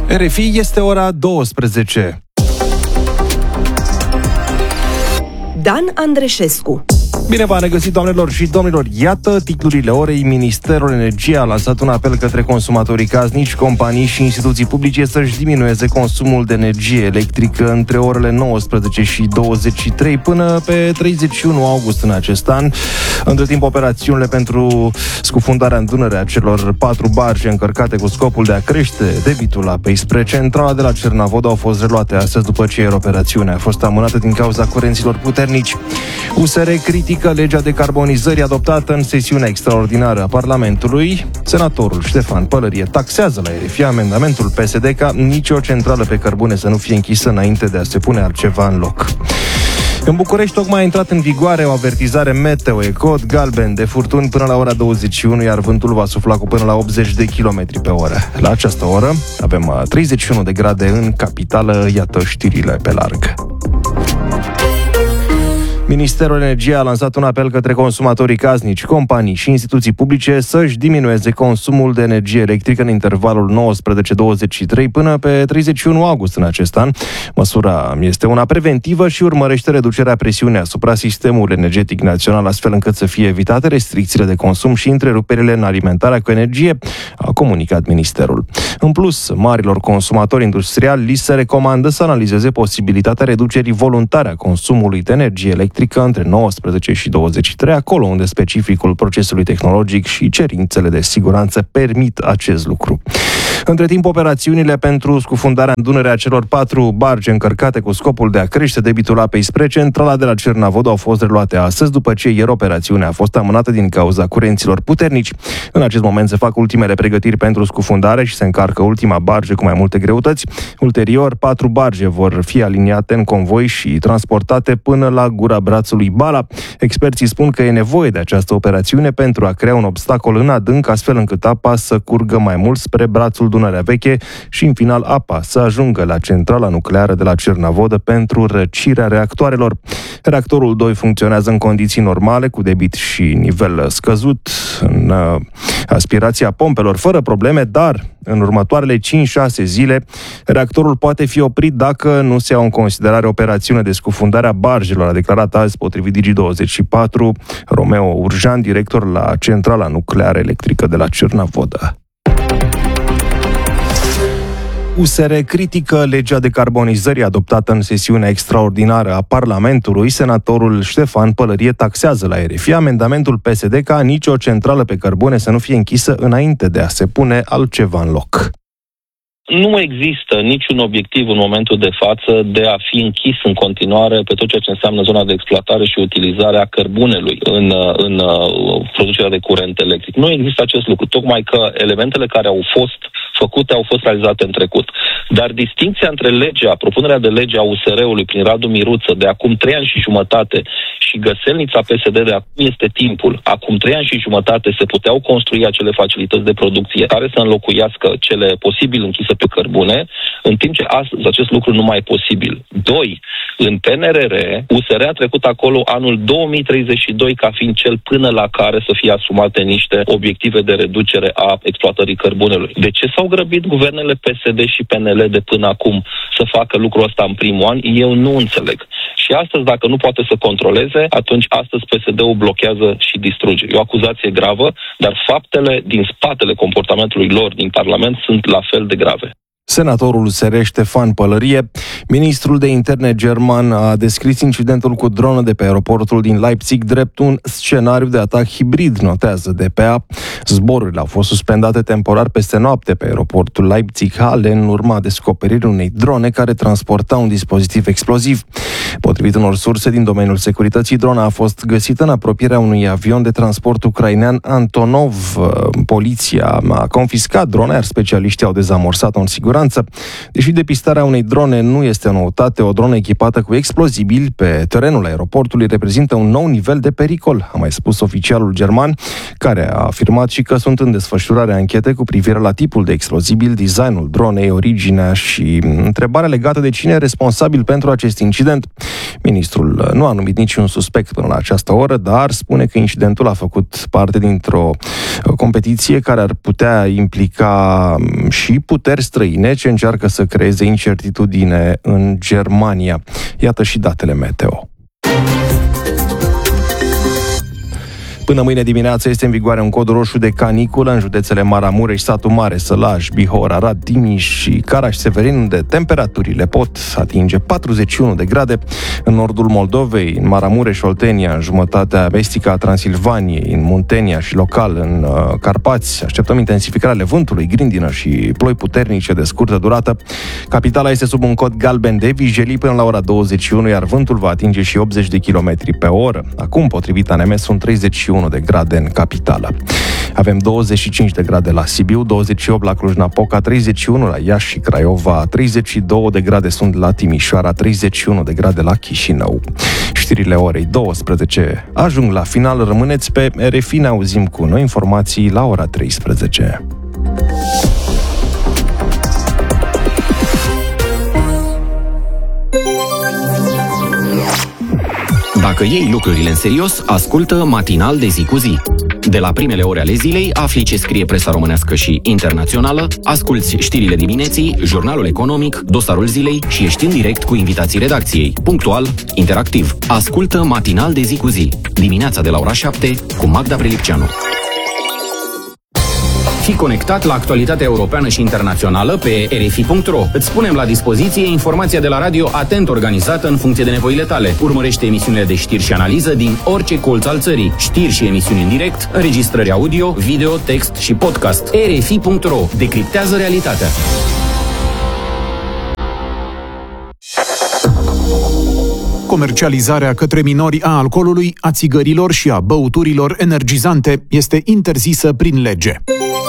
RFI, este ora 12. Dan Andreșescu. Bine v-am regăsit, doamnelor și domnilor. Iată titlurile orei. Ministerul Energiei a lansat un apel către consumatorii casnici, companii și instituții publice să-și diminueze consumul de energie electrică între orele 19 și 23 până pe 31 august în acest an. Între timp, operațiunile pentru scufundarea în Dunăre a celor 4 barje încărcate cu scopul de a crește debitul apei spre centrala de la Cernavod au fost reluate astăzi, după ce ieri operațiunea a fost amânată din cauza curenților puternici. USR critică legea decarbonizării adoptată în sesiunea extraordinară a Parlamentului. Senatorul Ștefan Pălărie taxează la RFI amendamentul PSD ca nicio centrală pe cărbune să nu fie închisă înainte de a se pune altceva în loc. În București tocmai a intrat în vigoare o avertizare meteo, cod galben de furtuni până la ora 21, iar vântul va sufla cu până la 80 de km pe oră. La această oră avem 31 de grade în capitală, iată știrile pe larg. Ministerul Energiei a lansat un apel către consumatorii casnici, companii și instituții publice să-și diminueze consumul de energie electrică în intervalul 19-23 până pe 31 august în acest an. Măsura este una preventivă și urmărește reducerea presiunii asupra sistemului energetic național, astfel încât să fie evitate restricțiile de consum și întreruperile în alimentarea cu energie, a comunicat ministerul. În plus, marilor consumatori industriali li se recomandă să analizeze posibilitatea reducerii voluntare a consumului de energie electrică între 19 și 23, acolo unde specificul procesului tehnologic și cerințele de siguranță permit acest lucru. Între timp, operațiunile pentru scufundarea în Dunăre a celor 4 barge încărcate cu scopul de a crește debitul apei spre centrala de la Cernavod au fost reluate astăzi, după ce ieri operațiunea a fost amânată din cauza curenților puternici. În acest moment se fac ultimele pregătiri pentru scufundare și se încarcă ultima barge cu mai multe greutăți. Ulterior, 4 barge vor fi aliniate în convoi și transportate până la gura brațului Bala. Experții spun că e nevoie de această operațiune pentru a crea un obstacol în adânc, astfel încât apa să curgă mai mult spre brațul Dunărea Veche și, în final, apa să ajungă la centrala nucleară de la Cernavodă pentru răcirea reactoarelor. Reactorul 2 funcționează în condiții normale, cu debit și nivel scăzut, în aspirația pompelor fără probleme, dar în următoarele 5-6 zile reactorul poate fi oprit dacă nu se iau în considerare operațiune de scufundare a barjelor, a declarat azi, potrivit Digi24, Romeo Urjan, director la centrala nucleară electrică de la Cernavodă. USR critică legea decarbonizării adoptată în sesiunea extraordinară a Parlamentului. Senatorul Ștefan Pălărie taxează la RFI amendamentul PSD ca nicio centrală pe cărbune să nu fie închisă înainte de a se pune altceva în loc. Nu există niciun obiectiv în momentul de față de a fi închis în continuare pe tot ceea ce înseamnă zona de exploatare și utilizare a cărbunelui în producerea de curent electric. Nu există acest lucru, tocmai că elementele care au fost făcute au fost realizate în trecut. Dar distincția între propunerea de lege a USR-ului prin Radu Miruță de acum 3 ani și jumătate și găselnița PSD de acum este timpul. Acum 3 ani și jumătate se puteau construi acele facilități de producție care să înlocuiască cele posibil închise pe cărbune, în timp ce astăzi acest lucru nu mai e posibil. 2. În PNRR, USR a trecut acolo anul 2032 ca fiind cel până la care să fie asumate niște obiective de reducere a exploatării cărbunelui. De ce s-au grăbit guvernele PSD și PNL de până acum să facă lucrul ăsta în primul an? Eu nu înțeleg. Și astăzi, dacă nu poate să controleze, atunci astăzi PSD-ul blochează și distruge. E o acuzație gravă, dar faptele din spatele comportamentului lor din Parlament sunt la fel de grave. Senatorul USR Ștefan Pălărie. Ministrul de Interne german a descris incidentul cu dronă de pe aeroportul din Leipzig drept un scenariu de atac hibrid, notează DPA. Zborurile au fost suspendate temporar peste noapte pe aeroportul Leipzig-Halle în urma descoperirii unei drone care transporta un dispozitiv exploziv. Potrivit unor surse din domeniul securității, drona a fost găsită în apropierea unui avion de transport ucrainean Antonov. Poliția a confiscat drona, iar specialiștii au dezamorsat-o în siguranță. Deși depistarea unei drone nu este o noutate, o dronă echipată cu explozibili pe terenul aeroportului reprezintă un nou nivel de pericol, a mai spus oficialul german, care a afirmat și că sunt în desfășurare anchete cu privire la tipul de explozibil, designul dronei, originea și întrebarea legată de cine e responsabil pentru acest incident. Ministrul nu a numit niciun suspect până la această oră, dar spune că incidentul a făcut parte dintr-o competiție care ar putea implica și puteri străine ce încearcă să creeze incertitudine în Germania. Iată și datele meteo. Până mâine dimineață este în vigoare un cod roșu de caniculă în județele Maramureș, Satu Mare, Sălaj, Bihor, Arad, Timiș și Caraș-Severin, unde temperaturile pot atinge 41 de grade. În nordul Moldovei, în Maramureș, Oltenia, în jumătatea estică a Transilvaniei, în Muntenia și local în Carpați, așteptăm intensificarea vântului, grindină și ploi puternice de scurtă durată. Capitala este sub un cod galben de vijelii până la ora 21, iar vântul va atinge și 80 de km pe oră. Acum, potrivit ANMS, sunt 31 de grade în capitală. Avem 25 de grade la Sibiu, 28 la Cluj-Napoca, 31 la Iași și Craiova, 32 de grade sunt la Timișoara, 31 de grade la Chișinău. Știrile orei 12 ajung la final. Rămâneți pe RFI, ne auzim cu noi informații la ora 13. Dacă iei lucrurile în serios, ascultă Matinal de zi cu zi. De la primele ore ale zilei afli ce scrie presa românească și internațională, asculți știrile dimineții, jurnalul economic, dosarul zilei și ești în direct cu invitații redacției. Punctual, interactiv. Ascultă Matinal de zi cu zi. Dimineața de la ora 7 cu Magda Prelipceanu. Fii conectat la actualitatea europeană și internațională pe rfi.ro. Îți punem la dispoziție informația de la radio atent organizată în funcție de nevoile tale. Urmărește emisiunile de știri și analiză din orice colț al țării. Știri și emisiuni în direct, înregistrări audio, video, text și podcast. rfi.ro. Decriptează realitatea. Comercializarea către minori a alcoolului, a țigărilor și a băuturilor energizante este interzisă prin lege.